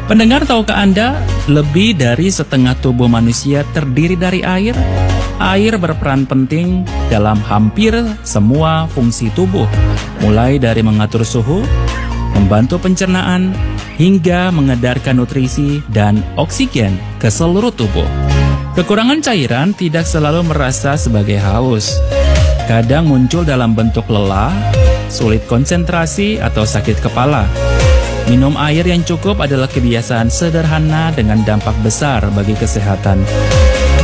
Pendengar, tahukah Anda, lebih dari setengah tubuh manusia terdiri dari air? Air berperan penting dalam hampir semua fungsi tubuh, mulai dari mengatur suhu, membantu pencernaan, hingga mengedarkan nutrisi dan oksigen ke seluruh tubuh. Kekurangan cairan tidak selalu merasa sebagai haus. Kadang muncul dalam bentuk lelah, sulit konsentrasi, atau sakit kepala. Minum air yang cukup adalah kebiasaan sederhana dengan dampak besar bagi kesehatan.